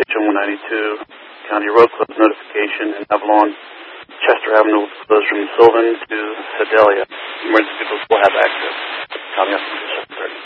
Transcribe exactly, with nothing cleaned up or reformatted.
H M one ninety-two, County Road Closed notification in Avalon. Chester Avenue will close from Sylvan to Sedalia. Emergency vehicles will have access. County Officer seven thirty.